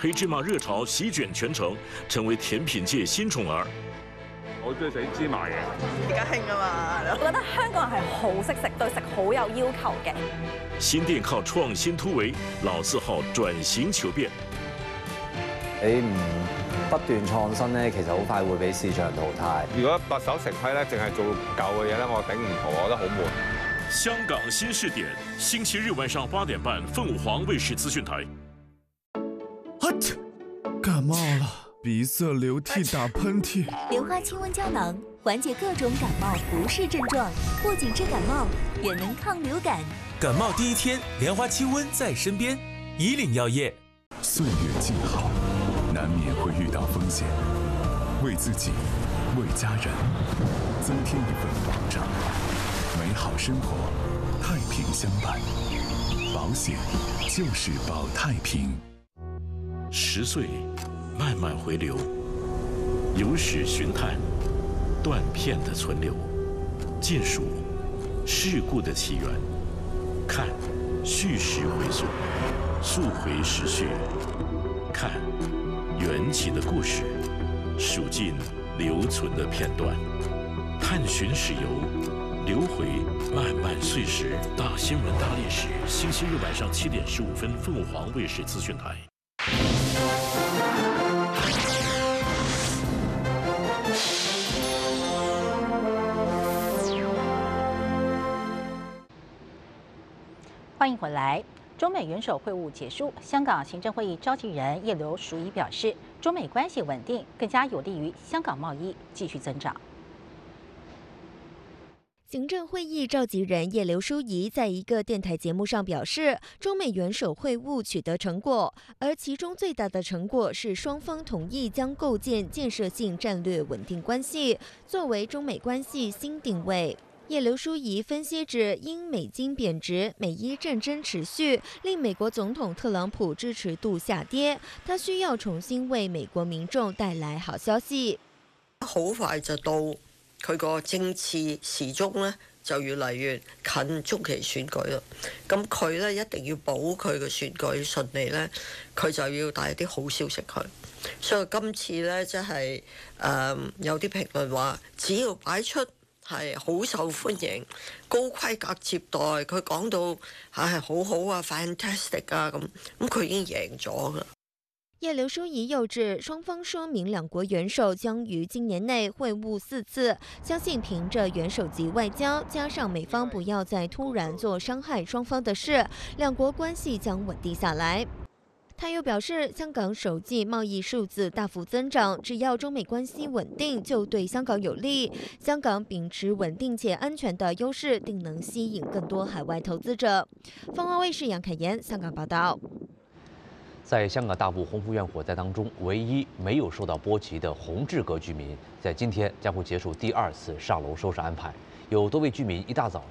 黑芝麻熱潮席捲全城，成為甜品界新寵兒。 我中意食芝麻嘢， 而家興啊嘛！ 我覺得香港人係好識食，對食好有要求嘅。 新店靠創新突圍，老字號轉型求變。 你唔不斷創新咧，其實好快會俾市場淘汰。 如果白手食批咧，淨係做舊嘅嘢咧，我頂唔住，我覺得好悶。 香港新試點，星期日晚上8點半，鳳凰衛視資訊台。 感冒了，鼻塞、流涕、打噴嚏。 蓮花清瘟膠囊緩解各種感冒不適症狀，不僅治感冒，也能抗流感。 感冒第一天，蓮花清瘟在身邊。以嶺藥業。 歲月靜好，難免會遇到風險，為自己，為家人，增添一份保障，美好生活，太平相伴。保險就是保太平。 10歲，慢慢回流，有史尋探，斷片的存留，盡數事故的起源，看敘事回溯，溯回時序，看緣起的故事，數盡留存的片段，探尋史遊，流回漫漫歲時。大新聞大歷史，星期日晚上7點15分，鳳凰衛視資訊台。 欢迎回来。中美元首会晤结束，香港行政会议召集人叶刘淑仪表示，中美关系稳定，更加有利于香港贸易继续增长。 行政会议召集人叶刘淑仪在一个电台节目上表示，中美元首会晤取得成果，而其中最大的成果是双方同意将构建建设性战略稳定关系作为中美关系新定位。叶刘淑仪分析指，因美金贬值、美伊战争持续，令美国总統特朗普支持度下跌，他需要重新為美國民眾帶來好消息。 好快就到佢個政治時鐘咧，就越嚟越近中期選舉啦。咁佢咧一定要保佢嘅選舉順利咧，佢就要帶啲好消息去。所以今次咧，即係有啲評論話，只要擺出係好受歡迎、高規格接待，佢講到係好好啊、fantastic 啊咁佢已經贏咗啦。 葉劉淑儀又指，雙方說明兩國元首將於今年內會晤4次，相信憑着元首級外交，加上美方不要再突然做傷害雙方的事，兩國關係將穩定下來。他又表示，香港首季貿易數字大幅增長，只要中美關係穩定，就對香港有利。香港秉持穩定且安全的優勢，定能吸引更多海外投資者。鳳凰衛視楊凱妍香港報道。 在香港大埔宏福苑火災當中，唯一沒有受到波及的洪志閣居民，在今天將會結束第2次上樓收拾安排。有多位居民一大早